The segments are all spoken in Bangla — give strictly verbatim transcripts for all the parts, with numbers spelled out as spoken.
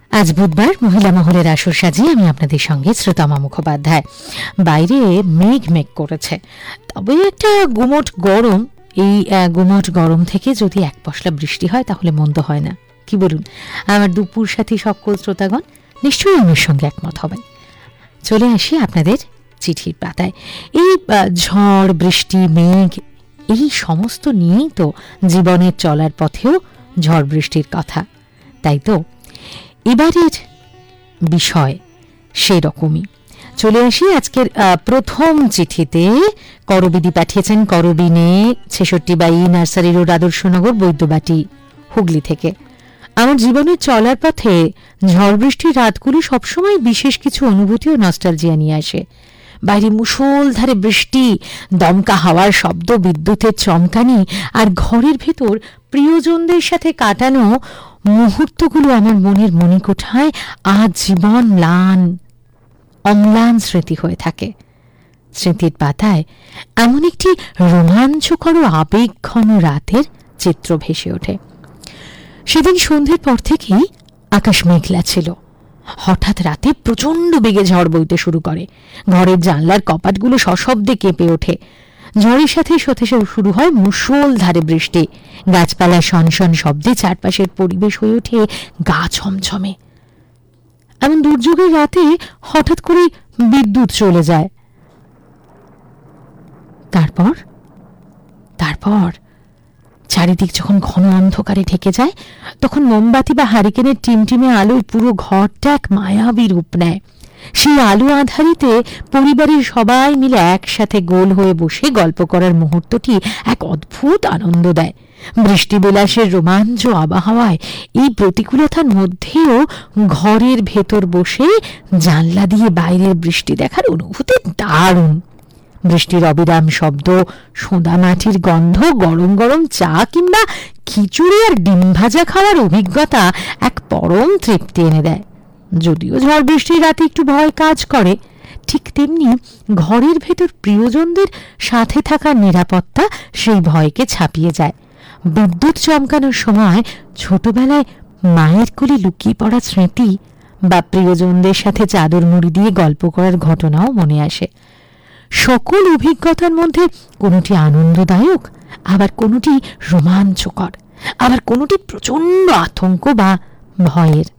আজ বুধবার মহিলা মহলের আসর সাজিয়ে আমি আপনাদের সঙ্গে শ্রোতামা মুখোপাধ্যায়। বাইরে মেঘ মেঘ করেছে, তবে একটা গুমোট গরম। এই গুমোট গরম থেকে যদি এক পশলা বৃষ্টি হয় তাহলে মন্দ হয় না, কি বলুন আমার দুপুর সাথী সকল শ্রোতাগণ? নিশ্চয়ই আমার সঙ্গে একমত হবেন। চলে আসি আপনাদের চিঠির পাতায়। এই ঝড়, বৃষ্টি, মেঘ, এই সমস্ত নিয়েই তো জীবনের চলার পথেও ঝড় বৃষ্টির কথা, তাই তো? এবারের বিষয় সেরকমই। চলে আসি আজকের প্রথম চিঠিতে। করবিদি পাঠিয়েছেন করবিনে ছেষট্টি by nursery road, Adarsh Nagar, Baidyabati, Hooghly থেকে। আমার জীবনের চলার পথে ঝড় বৃষ্টির রাতগুলি সবসময় বিশেষ কিছু অনুভূতি ও নস্টালজিয়া নিয়ে আসে। বাইরে মুষলধারে বৃষ্টি, দমকা হাওয়ার শব্দ, বিদ্যুতের চমকানি, আর ঘরের ভেতর প্রিয়জনদের সাথে কাটানো মুহূর্তগুলো আমার মনের মণিকোঠায় আজীবন ম্লান অম্লান স্মৃতি হয়ে থাকে। স্মৃতির পাতায় এমন একটি রোমাঞ্চকর আবেগ ঘন রাতের চিত্র ভেসে ওঠে। সেদিন সন্ধ্যের পর থেকেই আকাশ মেঘলা ছিল। হঠাৎ রাতে প্রচন্ড বেগে ঝড় বইতে শুরু করে। ঘরের জানলার কপাটগুলো সশব্দে কেঁপে ওঠে। ঝড়ের সাথে সাথে শুরু হয় মুষলধারে বৃষ্টি। গাছপালার শনশন শব্দে চারপাশের পরিবেশ হয়ে ওঠে গা ছমছমে। এমন দুর্যোগের রাতে হঠাৎ করে বিদ্যুৎ চলে যায়। তারপর তারপর চারিদিক যখন ঘন অন্ধকারে ঢেকে যায়, তখন মোমবাতি বা হারিকেনের টিমটিমে আলোয় পুরো ঘরটা এক মায়াবী রূপ নেয়। সেই আলো আধারিতে পরিবারের সবাই মিলে একসাথে গোল হয়ে বসে গল্প করার মুহূর্তটি এক অদ্ভুত আনন্দ দেয়। বৃষ্টি বিলাসের রোমাঞ্চ আবহাওয়ায় এই প্রতিকূলতার মধ্যেও ঘরের ভেতর বসে জানলা দিয়ে বাইরের বৃষ্টি দেখার অনুভূতি দারুণ। বৃষ্টির অবিরাম শব্দ, সোঁদা মাটির গন্ধ, গরম গরম চা কিংবা খিচুড়ি আর ডিম ভাজা খাওয়ার অভিজ্ঞতা এক পরম তৃপ্তি এনে দেয়। যদিও ঝড় বৃষ্টির রাতে একটু ভয় কাজ করে, ঠিক তেমনি ঘরের ভেতর প্রিয়জনদের সাথে থাকার নিরাপত্তা সেই ভয়কে ছাপিয়ে যায়। বিদ্যুৎ চমকানোর সময় ছোটবেলায় মায়ের কোলে লুকিয়ে পড়া স্মৃতি বা প্রিয়জনদের সাথে চাদর মুড়ি দিয়ে গল্প করার ঘটনাও মনে আসে। সকল অভিজ্ঞতার মধ্যে কোনোটি আনন্দদায়ক, আবার কোনোটি রোমাঞ্চকর, আবার কোনোটি প্রচন্ড আতঙ্ক বা ভয়ের।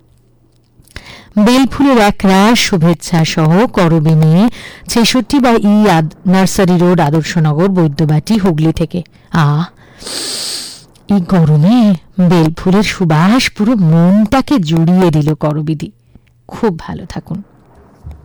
বেলফুলের এক রাশ শুভেচ্ছা সহ করবিনে ছেষট্টি বা ই নার্সারি রোড, আদর্শনগর, বৈদ্যবাটি, হুগলি থেকে। আহ এই গরমে বেলফুলের সুবাস পুরো মনটাকে জুড়িয়ে দিল করবিদি। খুব ভালো থাকুন।